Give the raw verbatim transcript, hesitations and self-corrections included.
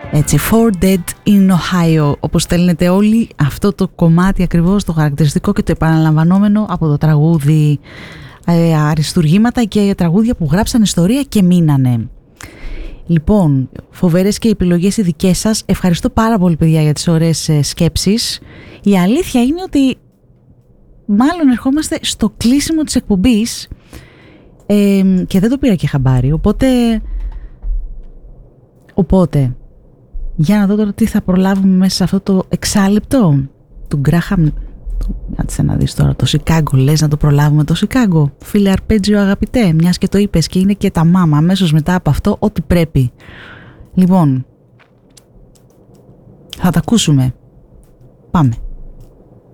Έτσι, Four Dead in Ohio, όπως στέλνετε όλοι, αυτό το κομμάτι ακριβώς, το χαρακτηριστικό και το επαναλαμβανόμενο από το τραγούδι ε, αριστουργήματα και τραγούδια που γράψαν ιστορία και μείνανε. Λοιπόν, φοβερές και οι επιλογές οι δικές σας. Ευχαριστώ πάρα πολύ, παιδιά, για τις ωραίες ε, σκέψεις. Η αλήθεια είναι ότι μάλλον ερχόμαστε στο κλείσιμο της εκπομπής ε, και δεν το πήρα και χαμπάρι, οπότε οπότε για να δω τώρα τι θα προλάβουμε μέσα σε αυτό το εξάλεπτο του Γκράχαμ. Κάτσε να δεις τώρα το Σικάγκο. Λες να το προλάβουμε το Σικάγκο, φίλε Αρπέτζιο αγαπητέ, μιας και το είπες και είναι και τα μάμα αμέσως μετά από αυτό, ό,τι πρέπει. Λοιπόν, θα τα ακούσουμε. Πάμε.